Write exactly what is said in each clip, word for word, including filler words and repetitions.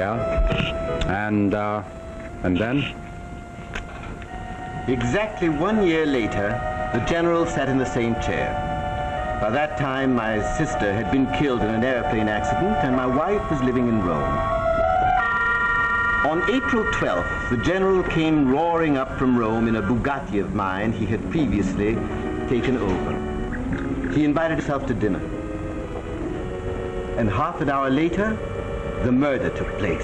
chair. And, uh, and then? Exactly one year later, the general sat in the same chair. By that time, my sister had been killed in an airplane accident, and my wife was living in Rome. On April twelfth, the general came roaring up from Rome in a Bugatti of mine he had previously taken over. He invited himself to dinner. And half an hour later, the murder took place.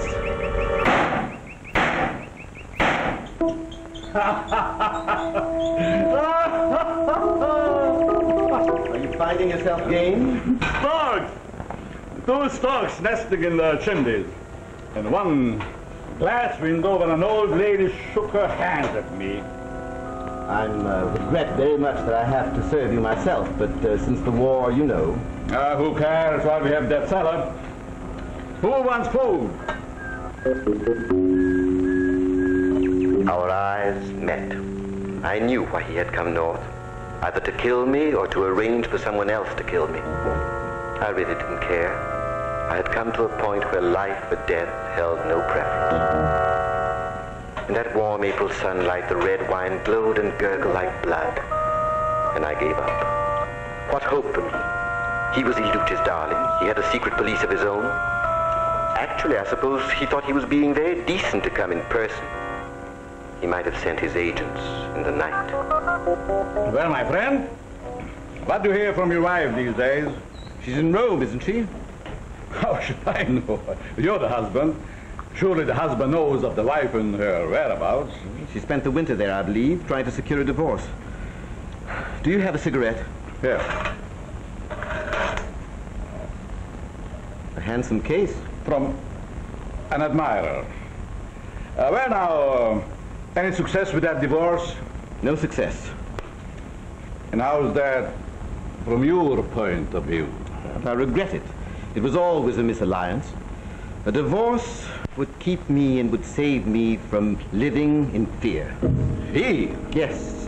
Are you finding yourself game? Storks! Two storks nesting in the chimneys. And one glass window when an old lady shook her hands at me. I'm uh, regret very much that I have to serve you myself, but uh, since the war, you know. Ah, uh, who cares while we have that cellar? Who wants food? Our eyes met. I knew why he had come north. Either to kill me or to arrange for someone else to kill me. I really didn't care. I had come to a point where life or death held no preference. In that warm April sunlight, the red wine glowed and gurgled like blood. And I gave up. What hope for me? He was Illucci's darling. He had a secret police of his own. Actually, I suppose he thought he was being very decent to come in person. He might have sent his agents in the night. Well, my friend, what do you hear from your wife these days? She's in Rome, isn't she? How should I know? You're the husband. Surely the husband knows of the wife and her whereabouts. She spent the winter there, I believe, trying to secure a divorce. Do you have a cigarette? Here. A handsome case. From an admirer. Uh, well, now, uh, any success with that divorce? No success. And how's that from your point of view? I regret it. It was always a misalliance. A divorce would keep me and would save me from living in fear. He? Yes.